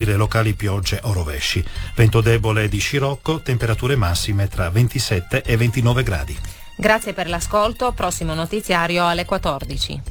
avvenire locali piogge o rovesci. Vento debole di scirocco, temperature massime tra 27 e 29 gradi. Grazie per l'ascolto, prossimo notiziario alle 14.